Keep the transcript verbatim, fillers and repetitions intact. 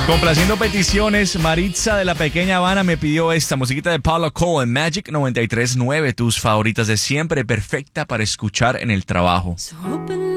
Complaciendo peticiones, Maritza de la Pequeña Habana me pidió esta musiquita de Paulo Cole en Magic noventa y tres punto nueve, tus favoritas de siempre, perfecta para escuchar en el trabajo. So open